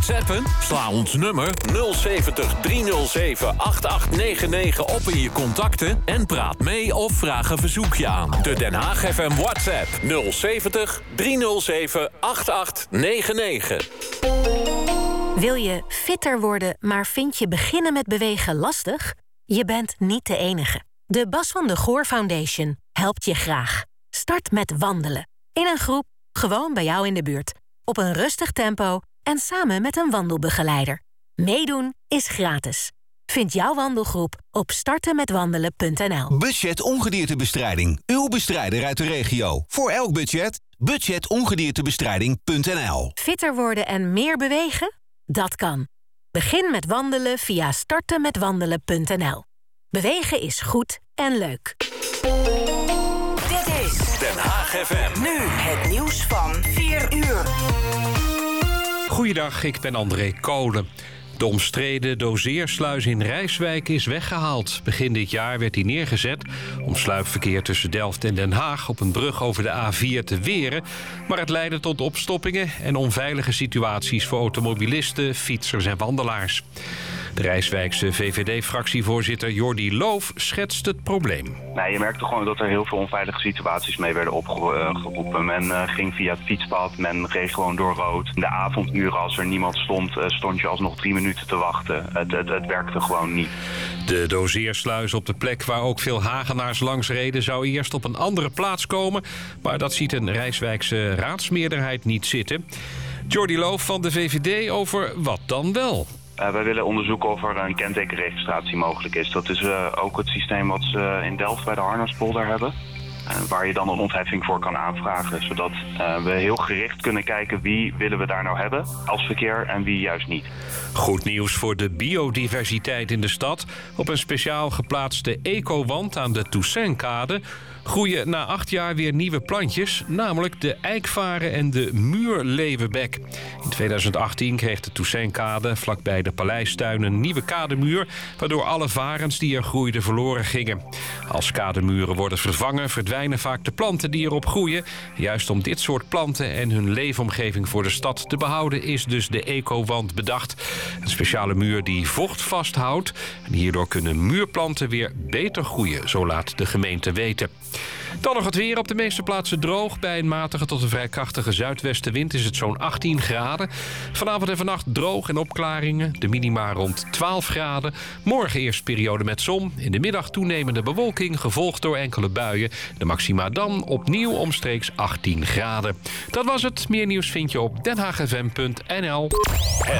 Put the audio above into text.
Zappen? Sla ons nummer 070 307 8899 op in je contacten en praat mee of vraag een verzoekje aan. De Den Haag FM WhatsApp 070 307 8899. Wil je fitter worden, maar vind je beginnen met bewegen lastig? Je bent niet de enige. De Bas van de Goor Foundation helpt je graag. Start met wandelen. In een groep, gewoon bij jou in de buurt. Op een rustig tempo en samen met een wandelbegeleider. Meedoen is gratis. Vind jouw wandelgroep op startenmetwandelen.nl. Budget Ongediertebestrijding. Uw bestrijder uit de regio. Voor elk budget. Budgetongediertebestrijding.nl. Fitter worden en meer bewegen? Dat kan. Begin met wandelen via startenmetwandelen.nl. Bewegen is goed en leuk. Dit is Den Haag FM. nu het nieuws van 4 uur. Goeiedag, ik ben André Kolen. De omstreden doseersluis in Rijswijk is weggehaald. Begin dit jaar werd hij neergezet om sluipverkeer tussen Delft en Den Haag op een brug over de A4 te weren. Maar het leidde tot opstoppingen en onveilige situaties voor automobilisten, fietsers en wandelaars. De Rijswijkse VVD-fractievoorzitter Jordi Loof schetst het probleem. Je merkte gewoon dat er heel veel onveilige situaties mee werden opgeroepen. Men ging via het fietspad, men reed gewoon door rood. In de avonduren, als er niemand stond, stond je alsnog 3 minuten te wachten. Het werkte gewoon niet. De doseersluis op de plek waar ook veel Hagenaars langs reden zou eerst op een andere plaats komen. Maar dat ziet een Rijswijkse raadsmeerderheid niet zitten. Jordi Loof van de VVD over wat dan wel. Wij willen onderzoeken of er een kentekenregistratie mogelijk is. Dat is ook het systeem wat ze in Delft bij de Harnaspolder hebben. Waar je dan een ontheffing voor kan aanvragen. Zodat we heel gericht kunnen kijken wie willen we daar nou hebben als verkeer en wie juist niet. Goed nieuws voor de biodiversiteit in de stad. Op een speciaal geplaatste ecowand aan de Toussaintkade groeien na 8 jaar weer nieuwe plantjes, namelijk de eikvaren en de muurleeuwenbek. In 2018 kreeg de Toussaintkade vlakbij de Paleistuin een nieuwe kademuur, waardoor alle varens die er groeiden verloren gingen. Als kademuren worden vervangen, verdwijnen vaak de planten die erop groeien. Juist om dit soort planten en hun leefomgeving voor de stad te behouden is dus de ecowand bedacht. Een speciale muur die vocht vasthoudt. En hierdoor kunnen muurplanten weer beter groeien, zo laat de gemeente weten. Dan nog het weer. Op de meeste plaatsen droog. Bij een matige tot een vrij krachtige zuidwestenwind is het zo'n 18 graden. Vanavond en vannacht droog en opklaringen. De minima rond 12 graden. Morgen eerst periode met zon. In de middag toenemende bewolking, gevolgd door enkele buien. De maxima dan opnieuw omstreeks 18 graden. Dat was het. Meer nieuws vind je op denhaagfm.nl.